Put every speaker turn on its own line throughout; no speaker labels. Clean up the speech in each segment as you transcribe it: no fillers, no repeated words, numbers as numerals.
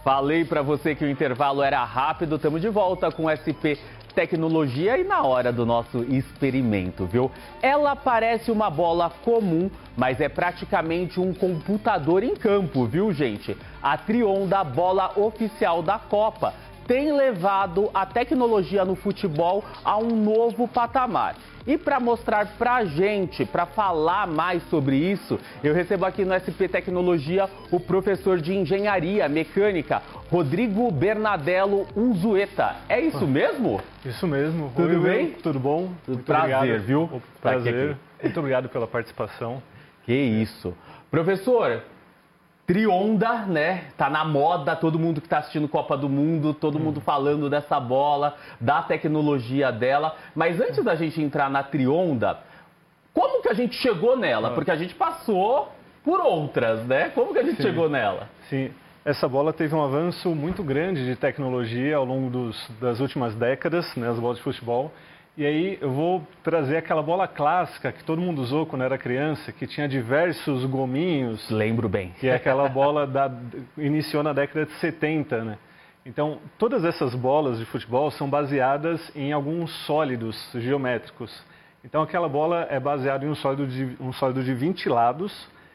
Falei para você que o intervalo era rápido, estamos de volta com SP Tecnologia e na hora do nosso experimento, viu? Ela parece uma bola comum, mas é praticamente um computador em campo, viu, gente? A Trionda, bola oficial da Copa, tem levado a tecnologia no futebol a um novo patamar. E para mostrar pra gente, para falar mais sobre isso, eu recebo aqui no SP Tecnologia o professor de Engenharia Mecânica, Rodrigo Bernadello Unzueta. É isso mesmo?
Isso mesmo.
Tudo
Oi,
bem?
Tudo bom?
Muito prazer, obrigado. Viu?
Prazer. Muito obrigado pela participação.
Que isso. Professor, Trionda, né? Tá na moda, todo mundo que tá assistindo Copa do Mundo, todo mundo falando dessa bola, da tecnologia dela. Mas antes da gente entrar na Trionda, como que a gente chegou nela? Porque a gente passou por outras, né? Como que a gente chegou nela?
Sim, essa bola teve um avanço muito grande de tecnologia ao longo das últimas décadas, né? As bolas de futebol. E aí eu vou trazer aquela bola clássica que todo mundo usou quando era criança, que tinha diversos gominhos.
Lembro bem.
Que é aquela bola iniciou na década de 70, né? Então, todas essas bolas de futebol são baseadas em alguns sólidos geométricos. Então, aquela bola é baseada em um sólido de 20 lados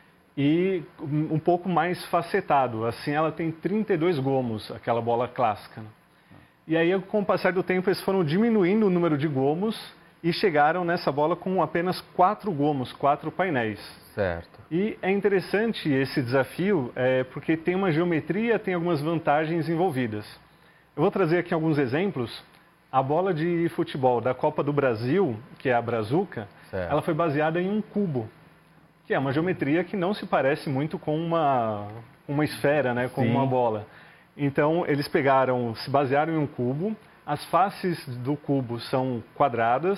e um pouco mais facetado. Assim, ela tem 32 gomos, aquela bola clássica, né? E aí, com o passar do tempo, eles foram diminuindo o número de gomos e chegaram nessa bola com apenas 4 gomos, 4 painéis.
Certo.
E é interessante esse desafio, porque tem uma geometria, tem algumas vantagens envolvidas. Eu vou trazer aqui alguns exemplos. A bola de futebol da Copa do Brasil, que é a Brazuca, ela foi baseada em um cubo, que é uma geometria que não se parece muito com uma esfera, né, com uma bola. Então, eles se basearam em um cubo, as faces do cubo são quadradas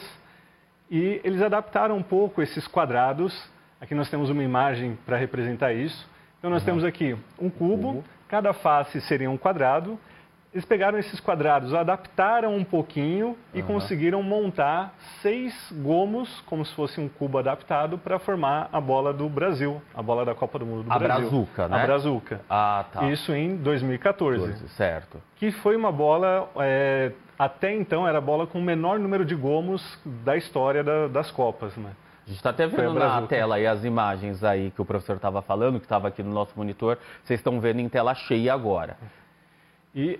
e eles adaptaram um pouco esses quadrados. Aqui nós temos uma imagem para representar isso. Então, nós temos aqui um cubo, cada face seria um quadrado. Eles pegaram esses quadrados, adaptaram um pouquinho e conseguiram montar 6 gomos, como se fosse um cubo adaptado, para formar a bola do Brasil, a bola da Copa do Mundo do Brasil.
A Brazuca, né?
A Brazuca.
Ah, tá.
Isso em 2014.
Certo.
Que foi uma bola, até então, era a bola com o menor número de gomos da história das Copas, né?
A gente está até vendo na tela aí as imagens aí que o professor estava falando, que estava aqui no nosso monitor. Vocês estão vendo em tela cheia agora.
E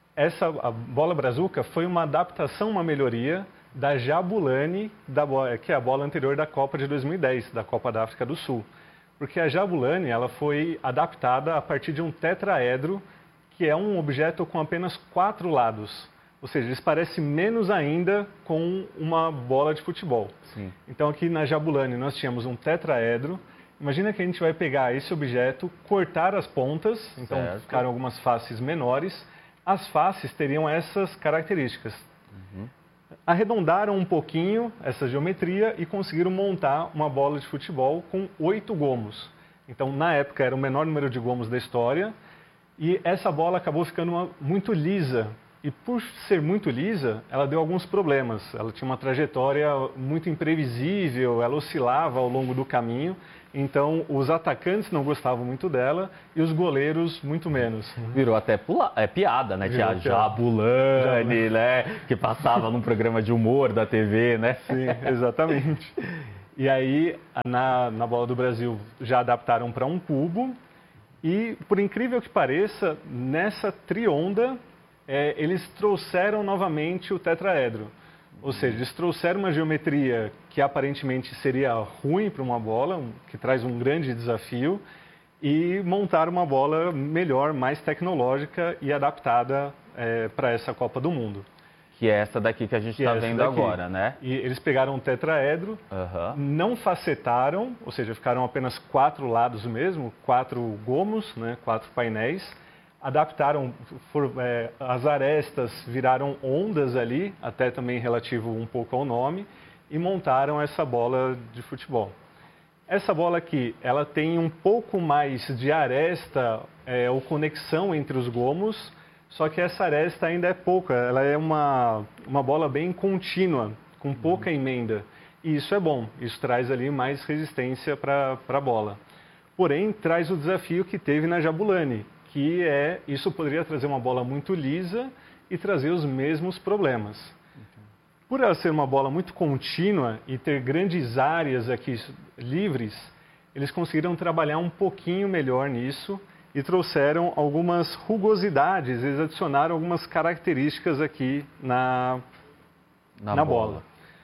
a bola Brazuca foi uma adaptação, uma melhoria da Jabulani, que é a bola anterior da Copa de 2010, da Copa da África do Sul. Porque a Jabulani ela foi adaptada a partir de um tetraedro, que é um objeto com apenas 4 lados. Ou seja, eles parecem menos ainda com uma bola de futebol.
Sim.
Então aqui na Jabulani nós tínhamos um tetraedro. Imagina que a gente vai pegar esse objeto, cortar as pontas, então ficaram algumas faces menores. As faces teriam essas características. Arredondaram um pouquinho essa geometria e conseguiram montar uma bola de futebol com 8 gomos. Então, na época, era o menor número de gomos da história. E essa bola acabou ficando muito lisa. E por ser muito lisa, ela deu alguns problemas. Ela tinha uma trajetória muito imprevisível, ela oscilava ao longo do caminho. Então, os atacantes não gostavam muito dela e os goleiros muito menos.
Virou até piada, né? Tinha a Jabulani, né? Que passava num programa de humor da TV, né?
Sim, exatamente. E aí, na bola do Brasil, já adaptaram para um cubo. E, por incrível que pareça, nessa Trionda, eles trouxeram novamente o tetraedro. Ou seja, eles trouxeram uma geometria que aparentemente seria ruim para uma bola, que traz um grande desafio, e montaram uma bola melhor, mais tecnológica e adaptada para essa Copa do Mundo.
Que é essa daqui que a gente está vendo agora, né?
E eles pegaram um tetraedro, não facetaram, ou seja, ficaram apenas 4 lados mesmo, 4 gomos, né, 4 painéis. Adaptaram, as arestas viraram ondas ali, até também relativo um pouco ao nome, e montaram essa bola de futebol. Essa bola aqui, ela tem um pouco mais de aresta ou conexão entre os gomos, só que essa aresta ainda é pouca, ela é uma bola bem contínua, com pouca emenda. E isso é bom, isso traz ali mais resistência para a bola. Porém, traz o desafio que teve na Jabulani, isso poderia trazer uma bola muito lisa e trazer os mesmos problemas. Por ela ser uma bola muito contínua e ter grandes áreas aqui livres, eles conseguiram trabalhar um pouquinho melhor nisso e trouxeram algumas rugosidades, eles adicionaram algumas características aqui na bola.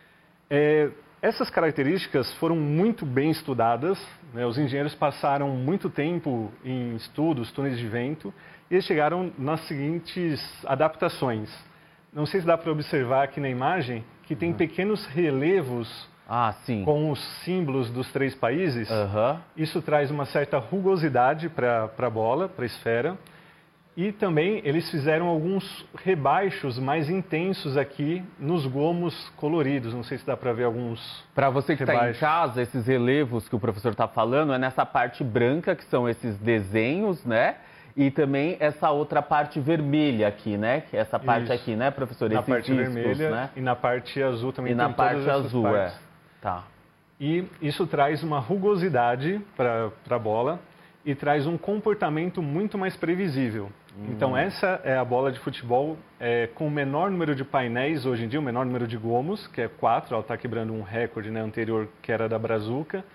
Essas características foram muito bem estudadas, né? Os engenheiros passaram muito tempo em estudos, túneis de vento, e eles chegaram nas seguintes adaptações. Não sei se dá para observar aqui na imagem que tem pequenos relevos com os símbolos dos 3 países. Isso traz uma certa rugosidade para a bola, para a esfera. E também eles fizeram alguns rebaixos mais intensos aqui nos gomos coloridos. Não sei se dá para ver alguns.
Para você que está em casa, esses relevos que o professor está falando é nessa parte branca, que são esses desenhos, né? E também essa outra parte vermelha aqui, né? Que é essa parte aqui, né, professor?
Na
esses
parte
discos,
vermelha,
né?
E na parte azul também.
E na parte azul,
partes.
Tá.
E isso traz uma rugosidade para a bola e traz um comportamento muito mais previsível. Então essa é a bola de futebol com o menor número de painéis hoje em dia, o menor número de gomos, que é 4, ela está quebrando um recorde, né, anterior que era da Brazuca,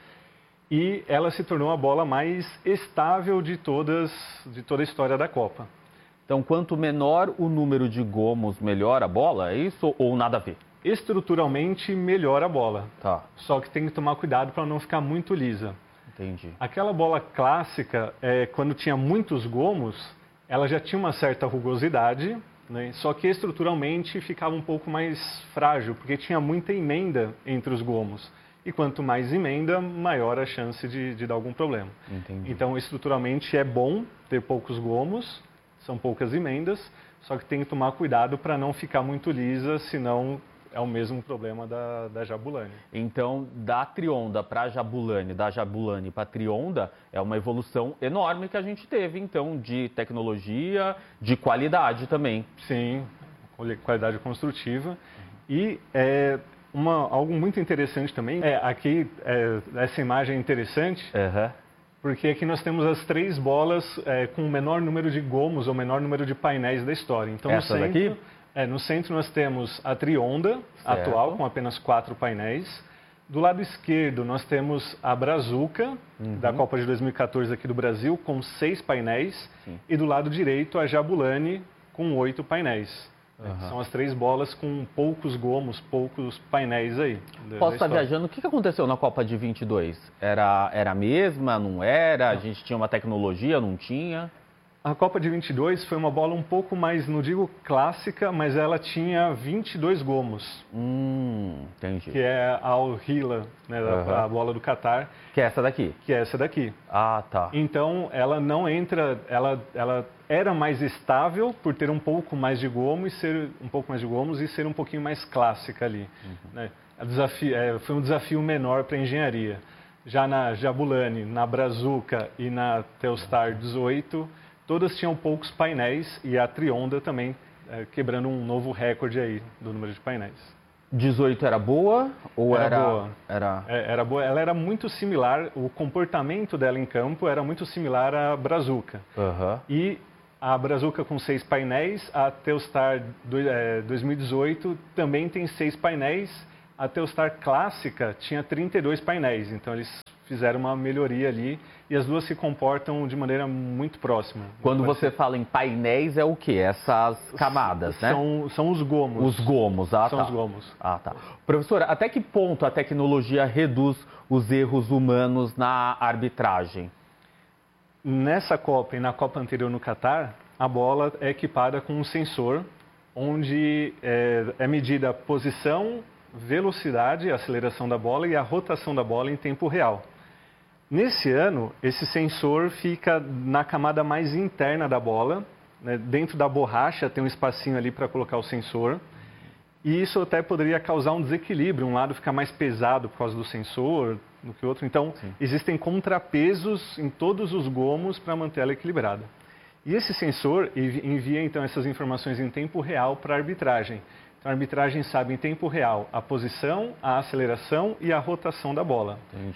e ela se tornou a bola mais estável de toda a história da Copa.
Então, quanto menor o número de gomos, melhor a bola, é isso ou nada a ver?
Estruturalmente, melhor a bola.
Tá.
Só que tem que tomar cuidado para não ficar muito lisa.
Entendi.
Aquela bola clássica, quando tinha muitos gomos, ela já tinha uma certa rugosidade, né? Só que estruturalmente ficava um pouco mais frágil, porque tinha muita emenda entre os gomos. E quanto mais emenda, maior a chance de dar algum problema.
Entendi.
Então, estruturalmente é bom ter poucos gomos, são poucas emendas, só que tem que tomar cuidado para não ficar muito lisa, senão é o mesmo problema da Jabulani.
Então, da Trionda para a Jabulani, da Jabulani para a Trionda, é uma evolução enorme que a gente teve, então, de tecnologia, de qualidade também.
Sim, qualidade construtiva. E algo muito interessante também, essa imagem é interessante, porque aqui nós temos as 3 bolas com o menor número de gomos ou menor número de painéis da história. Então,
essa
no centro,
daqui?
No centro nós temos a Trionda atual, com apenas 4 painéis. Do lado esquerdo nós temos a Brazuca, da Copa de 2014 aqui do Brasil, com 6 painéis.
Sim.
E do lado direito a Jabulani, com 8 painéis. São as 3 bolas com poucos gomos, poucos painéis aí.
Posso estar viajando? O que aconteceu na Copa de 22? Era a mesma? Não era? A gente tinha uma tecnologia? Não tinha?
A Copa de 22 foi uma bola um pouco mais, não digo clássica, mas ela tinha 22 gomos.
Entendi.
Que é a Al-Hila, né, a bola do Catar.
Que é essa daqui?
Que é essa daqui.
Ah, tá.
Então, ela não entra, ela era mais estável por ter um pouco mais de gomo e ser um pouquinho mais clássica ali. Né? Foi um desafio menor para a engenharia. Já na Jabulani, na Brazuca e na Telstar 18, todas tinham poucos painéis e a Trionda também quebrando um novo recorde aí do número de painéis.
18 era boa ou
era boa?
Era
boa. Ela era muito similar, o comportamento dela em campo era muito similar à Brazuca. E a Brazuca com 6 painéis, a Telstar 2018 também tem 6 painéis. A Telstar clássica tinha 32 painéis, então eles fizeram uma melhoria ali e as duas se comportam de maneira muito próxima.
Quando você fala em painéis, é o quê? Essas camadas, né?
São os gomos.
Os gomos,
São os gomos.
Ah, tá. Professora, até que ponto a tecnologia reduz os erros humanos na arbitragem?
Nessa Copa e na Copa anterior no Catar, a bola é equipada com um sensor onde é medida a posição, velocidade, a aceleração da bola e a rotação da bola em tempo real. Nesse ano, esse sensor fica na camada mais interna da bola, né? Dentro da borracha tem um espacinho ali para colocar o sensor. E isso até poderia causar um desequilíbrio, um lado fica mais pesado por causa do sensor do que o outro. Então, existem contrapesos em todos os gomos para manter ela equilibrada. E esse sensor envia então essas informações em tempo real para a arbitragem. Então, a arbitragem sabe em tempo real a posição, a aceleração e a rotação da bola.
Entendi.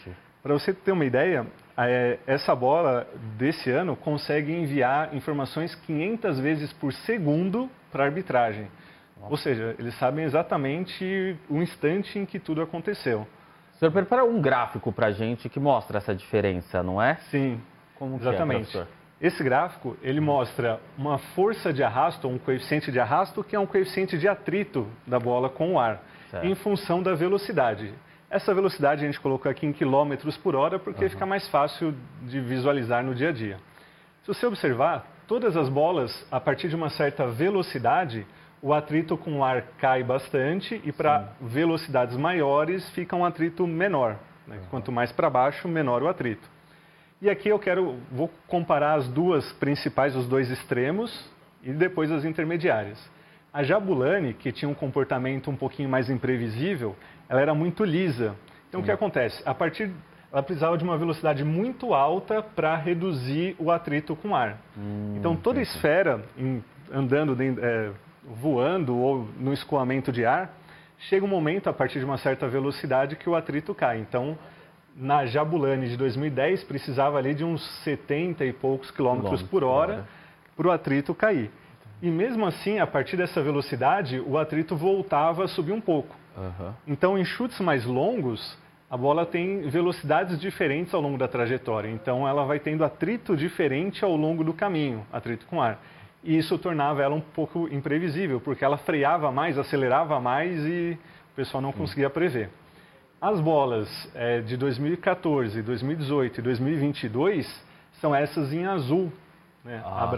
Para você ter uma ideia, essa bola desse ano consegue enviar informações 500 vezes por segundo para a arbitragem. Ou seja, eles sabem exatamente o instante em que tudo aconteceu.
O senhor preparou um gráfico para a gente que mostra essa diferença, não é?
Sim,
Como
exatamente.
Que é, professor?
Esse gráfico, ele mostra uma força de arrasto, um coeficiente de arrasto, que é um coeficiente de atrito da bola com o ar,
certo,
em função da velocidade. Essa velocidade a gente colocou aqui em quilômetros por hora, porque fica mais fácil de visualizar no dia a dia. Se você observar, todas as bolas, a partir de uma certa velocidade, o atrito com o ar cai bastante e para velocidades maiores fica um atrito menor, né? Quanto mais para baixo, menor o atrito. E aqui vou comparar as duas principais, os dois extremos e depois as intermediárias. A Jabulani, que tinha um comportamento um pouquinho mais imprevisível, ela era muito lisa. Então o que acontece? Ela precisava de uma velocidade muito alta para reduzir o atrito com o ar. Então toda esfera andando, voando ou no escoamento de ar, chega um momento a partir de uma certa velocidade que o atrito cai. Então na Jabulani de 2010 precisava ali de uns 70 e poucos quilômetros por hora para o atrito cair. E mesmo assim, a partir dessa velocidade, o atrito voltava a subir um pouco. Então, em chutes mais longos, a bola tem velocidades diferentes ao longo da trajetória. Então, ela vai tendo atrito diferente ao longo do caminho, atrito com ar. E isso tornava ela um pouco imprevisível, porque ela freava mais, acelerava mais e o pessoal não conseguia prever. As bolas de 2014, 2018 e 2022 são essas em azul, né?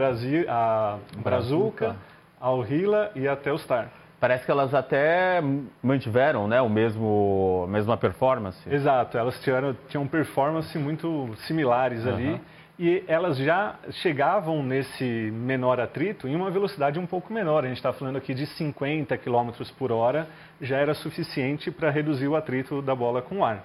A Brazuca, a Orhila e a Telstar.
Parece que elas até mantiveram, né, a mesma performance.
Exato, elas tinham performance muito similares ali e elas já chegavam nesse menor atrito em uma velocidade um pouco menor. A gente está falando aqui de 50 km por hora, já era suficiente para reduzir o atrito da bola com o ar.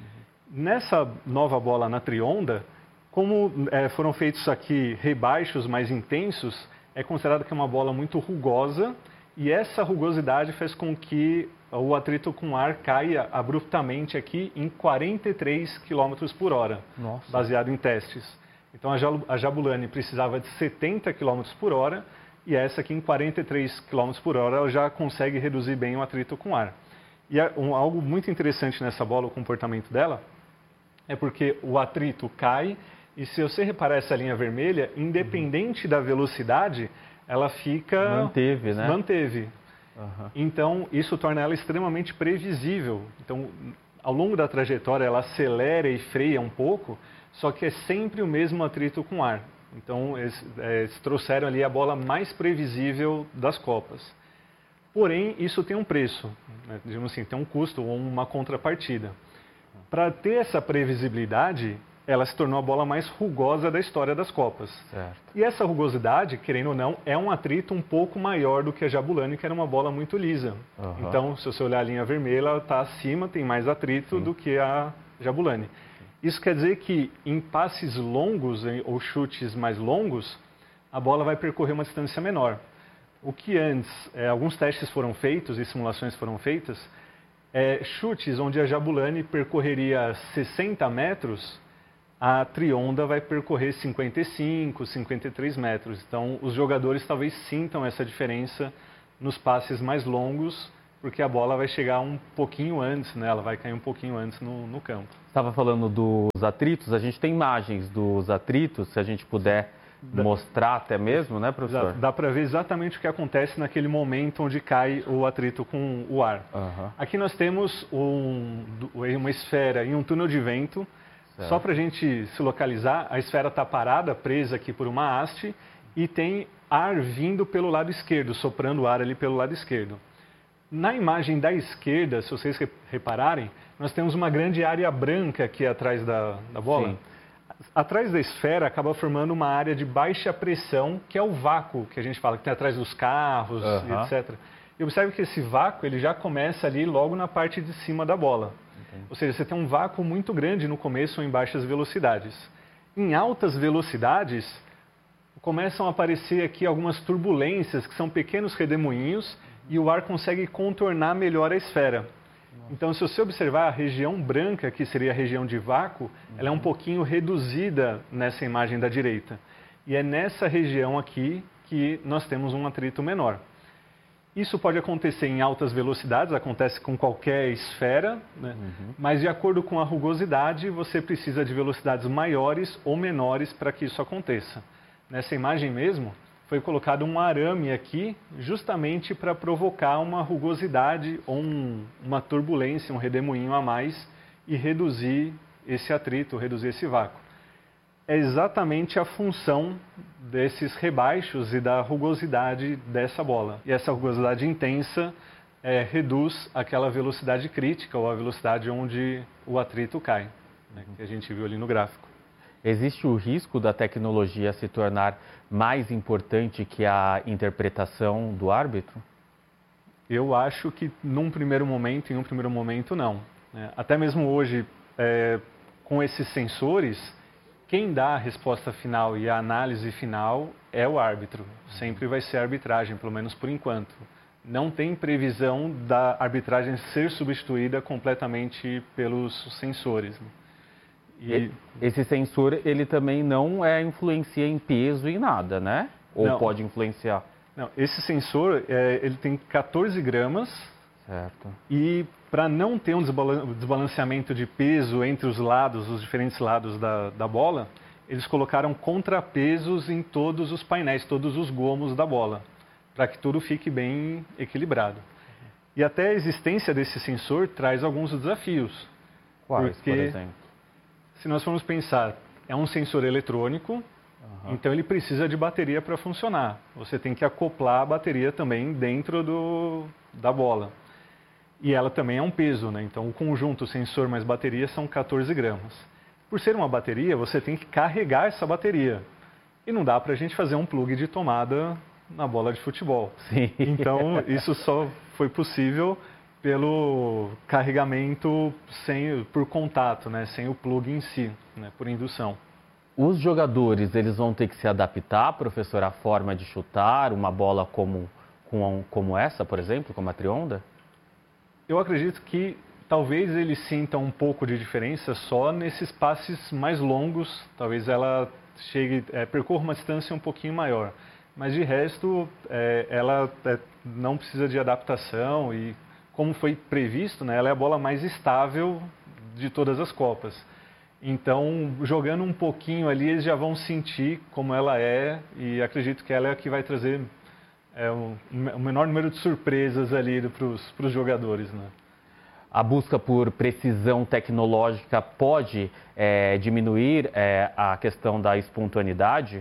Nessa nova bola na trionda, como foram feitos aqui rebaixos mais intensos, é considerado que é uma bola muito rugosa e essa rugosidade faz com que o atrito com o ar caia abruptamente aqui em 43 km por hora, baseado em testes. Então a Jabulani precisava de 70 km por hora e essa aqui em 43 km por hora ela já consegue reduzir bem o atrito com o ar. E algo muito interessante nessa bola, o comportamento dela, é porque o atrito cai e se você reparar essa linha vermelha, independente da velocidade, ela fica...
Manteve, né?
Manteve. Então, isso torna ela extremamente previsível. Então, ao longo da trajetória, ela acelera e freia um pouco, só que é sempre o mesmo atrito com ar. Então, eles trouxeram ali a bola mais previsível das Copas. Porém, isso tem um preço, né? Digamos assim, tem um custo ou uma contrapartida. Para ter essa previsibilidade, ela se tornou a bola mais rugosa da história das Copas.
Certo.
E essa rugosidade, querendo ou não, é um atrito um pouco maior do que a Jabulani, que era uma bola muito lisa. Então, se você olhar a linha vermelha, ela está acima, tem mais atrito do que a Jabulani. Isso quer dizer que em passes longos ou chutes mais longos, a bola vai percorrer uma distância menor. O que antes, alguns testes foram feitos e simulações foram feitas, chutes onde a Jabulani percorreria 60 metros, a trionda vai percorrer 55, 53 metros. Então, os jogadores talvez sintam essa diferença nos passes mais longos, porque a bola vai chegar um pouquinho antes, né? Ela vai cair um pouquinho antes no campo.
Estava falando dos atritos, a gente tem imagens dos atritos, se a gente puder mostrar até mesmo, né, professor?
Dá para ver exatamente o que acontece naquele momento onde cai o atrito com o ar. Aqui nós temos uma esfera em um túnel de vento. Certo. Só para a gente se localizar, a esfera está parada, presa aqui por uma haste e tem ar vindo pelo lado esquerdo, soprando ar ali pelo lado esquerdo. Na imagem da esquerda, se vocês repararem, nós temos uma grande área branca aqui atrás da bola. Sim. Atrás da esfera acaba formando uma área de baixa pressão, que é o vácuo que a gente fala, que tem atrás dos carros, etc. E observe que esse vácuo ele já começa ali logo na parte de cima da bola. Ou seja, você tem um vácuo muito grande no começo ou em baixas velocidades. Em altas velocidades, começam a aparecer aqui algumas turbulências, que são pequenos redemoinhos, e o ar consegue contornar melhor a esfera. Então, se você observar a região branca, que seria a região de vácuo, ela é um pouquinho reduzida nessa imagem da direita. E é nessa região aqui que nós temos um atrito menor. Isso pode acontecer em altas velocidades, acontece com qualquer esfera, né? Mas de acordo com a rugosidade, você precisa de velocidades maiores ou menores para que isso aconteça. Nessa imagem mesmo, foi colocado um arame aqui justamente para provocar uma rugosidade ou uma turbulência, um redemoinho a mais e reduzir esse atrito, reduzir esse vácuo. É exatamente a função desses rebaixos e da rugosidade dessa bola. E essa rugosidade intensa reduz aquela velocidade crítica ou a velocidade onde o atrito cai, né, que a gente viu ali no gráfico.
Existe o risco da tecnologia se tornar mais importante que a interpretação do árbitro?
Eu acho que em um primeiro momento não. Até mesmo hoje, com esses sensores, quem dá a resposta final e a análise final é o árbitro. Sempre vai ser a arbitragem, pelo menos por enquanto. Não tem previsão da arbitragem ser substituída completamente pelos sensores.
E esse sensor, ele também não influencia em peso e nada, né? Ou
não,
pode influenciar?
Não, esse sensor, ele tem 14 gramas.
Certo.
E para não ter um desbalanceamento de peso entre os lados, os diferentes lados da bola, eles colocaram contrapesos em todos os painéis, todos os gomos da bola, para que tudo fique bem equilibrado. E até a existência desse sensor traz alguns desafios.
Quais, por exemplo?
Se nós formos pensar, é um sensor eletrônico, então ele precisa de bateria para funcionar. Você tem que acoplar a bateria também dentro da bola. E ela também é um peso, né? Então o conjunto sensor mais bateria são 14 gramas. Por ser uma bateria, você tem que carregar essa bateria. E não dá para a gente fazer um plug de tomada na bola de futebol.
Sim.
Então isso só foi possível pelo carregamento por contato, né? Sem o plug em si, né? Por indução.
Os jogadores, eles vão ter que se adaptar, professor, à forma de chutar uma bola como essa, por exemplo, como a Trionda?
Eu acredito que talvez eles sintam um pouco de diferença só nesses passes mais longos. Talvez ela percorra uma distância um pouquinho maior. Mas de resto, ela não precisa de adaptação e, como foi previsto, né, ela é a bola mais estável de todas as Copas. Então, jogando um pouquinho ali, eles já vão sentir como ela é e acredito que ela é a que vai trazer o menor número de surpresas ali para os jogadores, né?
A busca por precisão tecnológica pode diminuir a questão da espontaneidade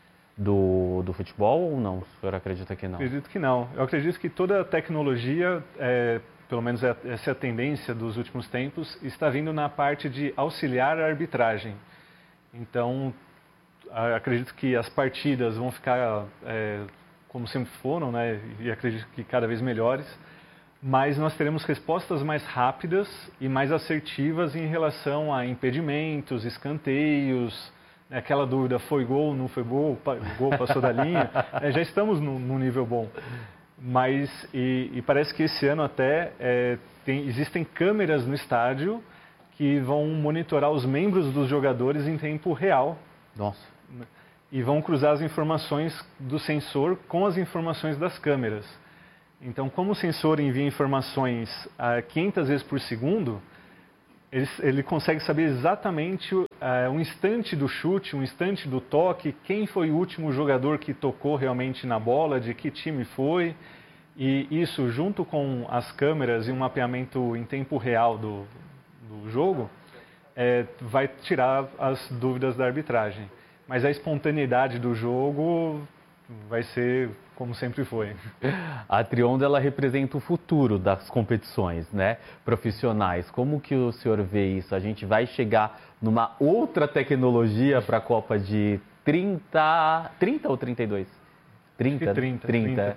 do futebol ou não? O senhor acredita que não?
Acredito que não. Eu acredito que toda a tecnologia, pelo menos essa é a tendência dos últimos tempos, está vindo na parte de auxiliar a arbitragem. Então, acredito que as partidas vão ficar como sempre foram, né? E acredito que cada vez melhores, mas nós teremos respostas mais rápidas e mais assertivas em relação a impedimentos, escanteios, aquela dúvida, foi gol, não foi gol, o gol passou da linha, já estamos num nível bom. Mas, e parece que esse ano até existem câmeras no estádio que vão monitorar os membros dos jogadores em tempo real.
Nossa.
E vão cruzar as informações do sensor com as informações das câmeras. Então, como o sensor envia informações 500 vezes por segundo, ele consegue saber exatamente um instante do chute, um instante do toque, quem foi o último jogador que tocou realmente na bola, de que time foi. E isso, junto com as câmeras e um mapeamento em tempo real do jogo, vai tirar as dúvidas da arbitragem. Mas a espontaneidade do jogo vai ser como sempre foi.
A Trionda, ela representa o futuro das competições, né, profissionais. Como que o senhor vê isso? A gente vai chegar numa outra tecnologia para a Copa de 30 ou 32? 30.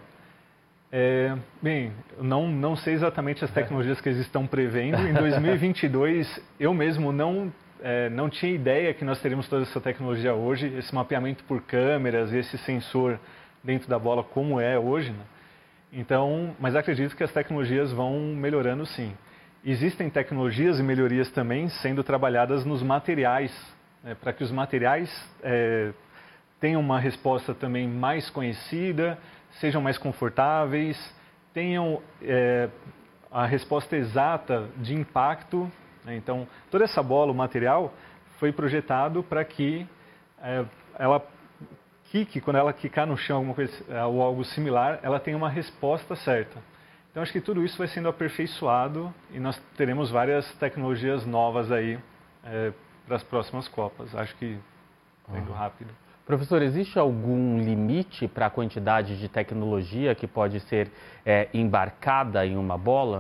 Bem, não sei exatamente as tecnologias que eles estão prevendo. Em 2022, eu mesmo não tinha ideia que nós teríamos toda essa tecnologia hoje, esse mapeamento por câmeras, esse sensor dentro da bola como é hoje, né? Então, mas acredito que as tecnologias vão melhorando sim. Existem tecnologias e melhorias também sendo trabalhadas nos materiais, né, para que os materiais tenham uma resposta também mais conhecida, sejam mais confortáveis, tenham a resposta exata de impacto, né? Então, toda essa bola, o material, foi projetado para que ela quique, quando ela quicar no chão, alguma coisa, ou algo similar, ela tenha uma resposta certa. Então, acho que tudo isso vai sendo aperfeiçoado e nós teremos várias tecnologias novas aí para as próximas Copas. Acho que está indo rápido.
Professor, existe algum limite para a quantidade de tecnologia que pode ser embarcada em uma bola?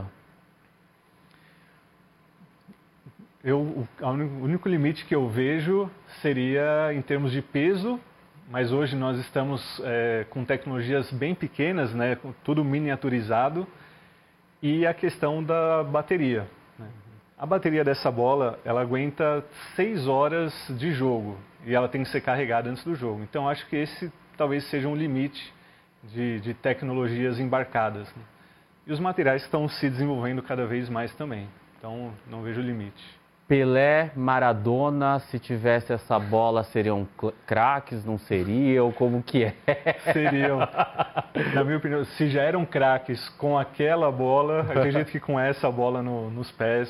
O único limite que eu vejo seria em termos de peso, mas hoje nós estamos com tecnologias bem pequenas, né, tudo miniaturizado, e a questão da bateria, né? A bateria dessa bola, ela aguenta 6 horas de jogo e ela tem que ser carregada antes do jogo. Então, acho que esse talvez seja um limite de tecnologias embarcadas, né? E os materiais estão se desenvolvendo cada vez mais também. Então, não vejo limite.
Pelé, Maradona, se tivesse essa bola, seriam craques, não seriam? Como que é?
Seriam. Na minha opinião, se já eram craques com aquela bola, acredito que com essa bola nos pés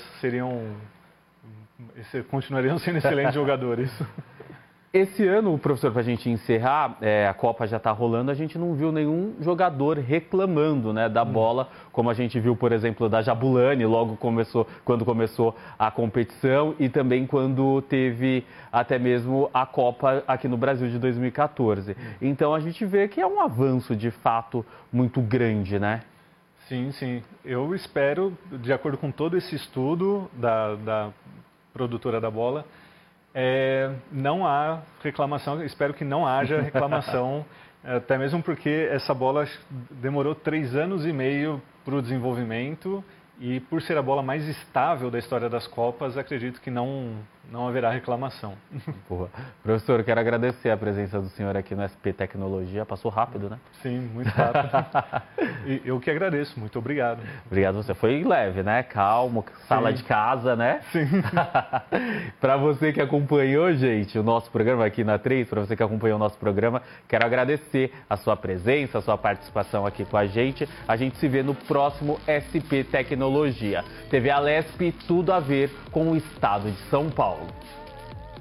continuariam sendo excelentes jogadores.
Esse ano, professor, para a gente encerrar, a Copa já está rolando, a gente não viu nenhum jogador reclamando, né, da bola, como a gente viu, por exemplo, da Jabulani, quando começou a competição e também quando teve até mesmo a Copa aqui no Brasil de 2014. Então a gente vê que é um avanço de fato muito grande, né?
Sim, sim. Eu espero, de acordo com todo esse estudo da produtora da bola, não há reclamação, espero que não haja reclamação, até mesmo porque essa bola demorou 3 anos e meio para o desenvolvimento e por ser a bola mais estável da história das Copas, acredito que não haverá reclamação.
Boa. Professor, quero agradecer a presença do senhor aqui no SP Tecnologia, passou rápido, né?
Sim, muito rápido. E eu que agradeço, muito obrigado.
Obrigado você, foi leve, né? Calmo, sala de casa, né?
Sim.
Para você que acompanhou, gente, o nosso programa aqui na 3, para você que acompanhou o nosso programa, quero agradecer a sua presença, a sua participação aqui com a gente. A gente se vê no próximo SP Tecnologia. TV Alesp, tudo a ver com o estado de São Paulo.